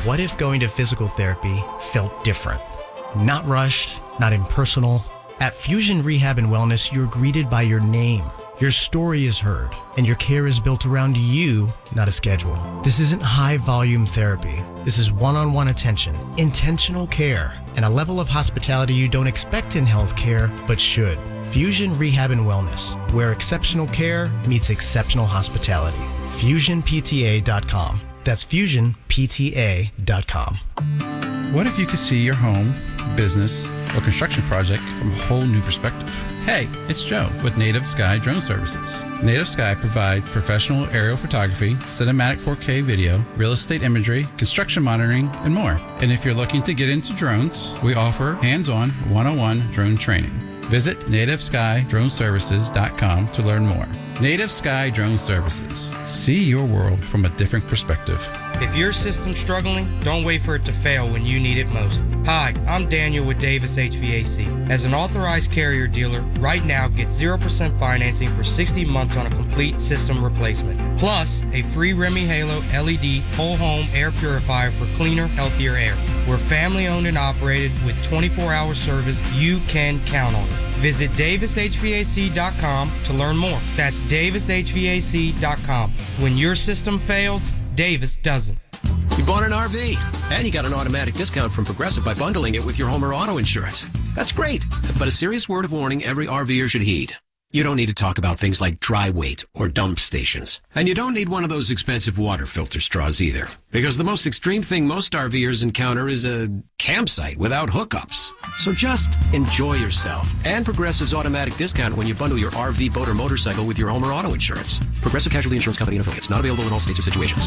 What if going to physical therapy felt different? Not rushed, not impersonal. At Fusion Rehab and Wellness, you're greeted by your name. Your story is heard, and your care is built around you, not a schedule. This isn't high-volume therapy. This is one-on-one attention, intentional care, and a level of hospitality you don't expect in healthcare, but should. Fusion Rehab and Wellness, where exceptional care meets exceptional hospitality. FusionPTA.com. That's FusionPTA.com. What if you could see your home, business, or construction project from a whole new perspective? Hey, it's Joe with Native Sky Drone Services. Native Sky provides professional aerial photography, cinematic 4K video, real estate imagery, construction monitoring, and more. And if you're looking to get into drones, we offer hands-on, one-on-one drone training. Visit nativeskydroneservices.com to learn more. Native Sky Drone Services. See your world from a different perspective. If your system's struggling, don't wait for it to fail when you need it most. Hi, I'm Daniel with Davis HVAC. As an authorized Carrier dealer, right now get 0% financing for 60 months on a complete system replacement. Plus, a free Remy Halo LED whole home air purifier for cleaner, healthier air. We're family owned and operated with 24-hour service you can count on. Visit davishvac.com to learn more. That's davishvac.com. When your system fails, Davis doesn't. You bought an RV, and you got an automatic discount from Progressive by bundling it with your home or auto insurance. That's great, but a serious word of warning every RVer should heed. You don't need to talk about things like dry weight or dump stations. And you don't need one of those expensive water filter straws either. Because the most extreme thing most RVers encounter is a campsite without hookups. So just enjoy yourself. And Progressive's automatic discount when you bundle your RV, boat, or motorcycle with your home or auto insurance. Progressive Casualty Insurance Company and Affiliates. Not available in all states or situations.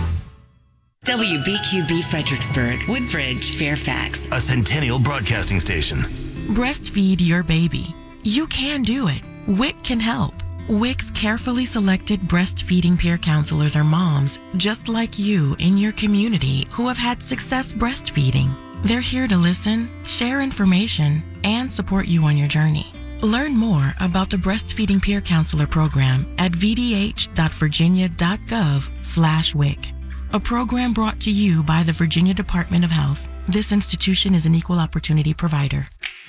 WBQB Fredericksburg, Woodbridge, Fairfax. A Centennial Broadcasting Station. Breastfeed your baby. You can do it. WIC can help. WIC's carefully selected breastfeeding peer counselors are moms just like you in your community who have had success breastfeeding. They're here to listen, share information, and support you on your journey. Learn more about the Breastfeeding Peer Counselor program at vdh.virginia.gov/WIC. A program brought to you by the Virginia Department of Health. This institution is an equal opportunity provider.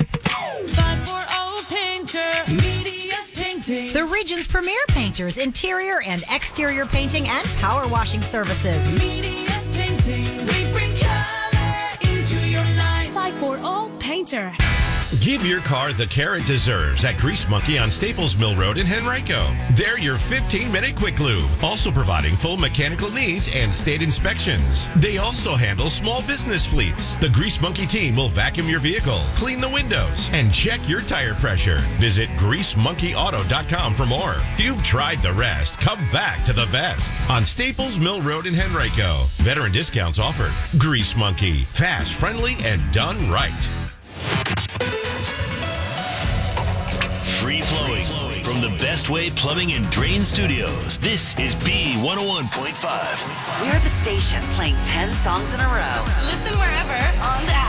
540 Painter. Media's Painting. The region's premier painters, interior and exterior painting and power washing services. Media's Painting. We bring color into your life. 540 Painter. Give your car the care it deserves at Grease Monkey on Staples Mill Road in Henrico. They're your 15-minute quick lube, also providing full mechanical needs and state inspections. They also handle small business fleets. The Grease Monkey team will vacuum your vehicle, clean the windows, and check your tire pressure. Visit GreaseMonkeyAuto.com for more. You've tried the rest. Come back to the best on Staples Mill Road in Henrico. Veteran discounts offered. Grease Monkey. Fast, friendly, and done right. Free flowing from the Best Way Plumbing and Drain Studios. This is B101.5. We're the station playing 10 songs in a row. Listen wherever on the app.